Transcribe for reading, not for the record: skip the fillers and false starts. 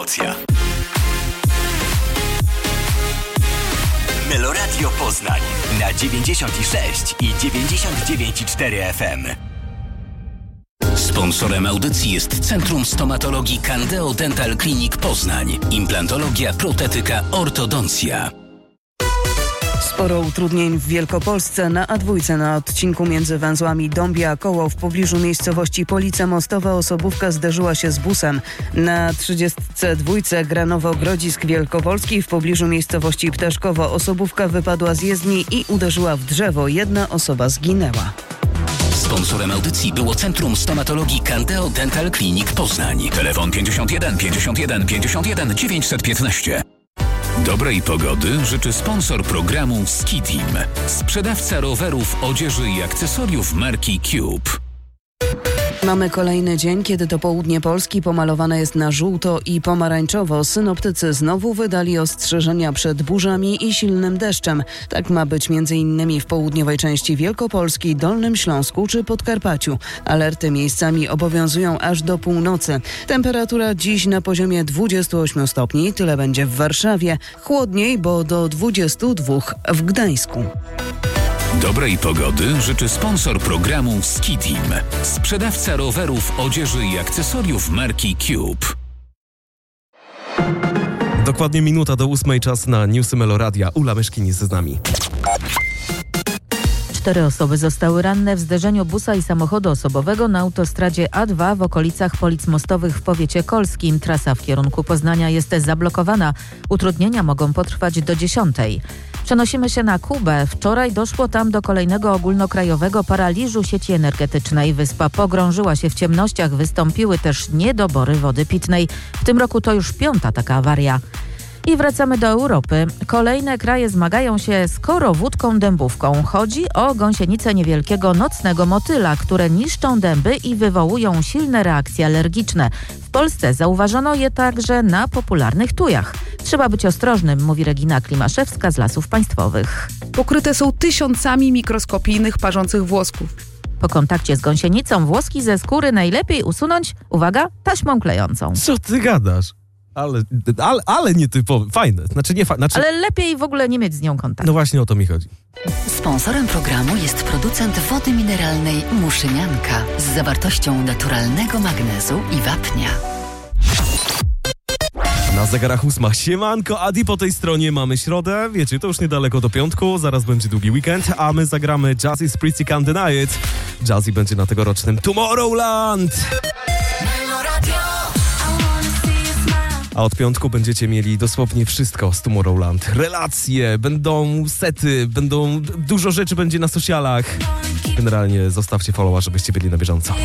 promocja. Meloradio Poznań na 96 i 99,4 FM. Sponsorem audycji jest Centrum Stomatologii Candeo Dental Clinic Poznań. Implantologia, protetyka, ortodoncja. Sporo utrudnień w Wielkopolsce na A2 na odcinku między węzłami Dąbia a Koło w pobliżu miejscowości Police Mostowe osobówka zderzyła się z busem. Na 32 Granowo-Grodzisk Wielkopolski w pobliżu miejscowości Ptaszkowo osobówka wypadła z jezdni i uderzyła w drzewo. Jedna osoba zginęła. Sponsorem audycji było Centrum Stomatologii Candeo Dental Clinic Poznań. Telefon 51 51 51 915. Dobrej pogody życzy sponsor programu Ski Team. Sprzedawca rowerów, odzieży i akcesoriów marki Cube. Mamy kolejny dzień, kiedy to południe Polski pomalowane jest na żółto i pomarańczowo. Synoptycy znowu wydali ostrzeżenia przed burzami i silnym deszczem. Tak ma być m.in. w południowej części Wielkopolski, Dolnym Śląsku czy Podkarpaciu. Alerty miejscami obowiązują aż do północy. Temperatura dziś na poziomie 28 stopni, tyle będzie w Warszawie. Chłodniej, bo do 22 w Gdańsku. Dobrej pogody życzy sponsor programu Ski Team. Sprzedawca rowerów, odzieży i akcesoriów marki Cube. Dokładnie minuta do 8, czas na newsy Meloradia. Ula Myszkin jest z nami. 4 osoby zostały ranne w zderzeniu busa i samochodu osobowego na autostradzie A2 w okolicach Polic Mostowych w powiecie kolskim. Trasa w kierunku Poznania jest zablokowana. Utrudnienia mogą potrwać do 10. Przenosimy się na Kubę. Wczoraj doszło tam do kolejnego ogólnokrajowego paraliżu sieci energetycznej. Wyspa pogrążyła się w ciemnościach, wystąpiły też niedobory wody pitnej. W tym roku to już 5. taka awaria. I wracamy do Europy. Kolejne kraje zmagają się z korowódką dębówką. Chodzi o gąsienicę niewielkiego nocnego motyla, które niszczą dęby i wywołują silne reakcje alergiczne. W Polsce zauważono je także na popularnych tujach. Trzeba być ostrożnym, mówi Regina Klimaszewska z Lasów Państwowych. Pokryte są tysiącami mikroskopijnych, parzących włosków. Po kontakcie z gąsienicą włoski ze skóry najlepiej usunąć, uwaga, taśmą klejącą. Co ty gadasz? Ale nietypowe. Fajne. Ale lepiej w ogóle nie mieć z nią kontaktu. No właśnie o to mi chodzi. Sponsorem programu jest producent wody mineralnej Muszynianka z zawartością naturalnego magnezu i wapnia. Na zegarach 8. Siemanko, Adi po tej stronie mamy środę. Wiecie, to już niedaleko do piątku. Zaraz będzie długi weekend, a my zagramy Jazzy z Pretty Can't Deny It. Jazzy będzie na tegorocznym Tomorrowland. A od piątku będziecie mieli dosłownie wszystko z Tomorrowland. Relacje, będą sety, dużo rzeczy będzie na socialach. Generalnie zostawcie followa, żebyście byli na bieżąco.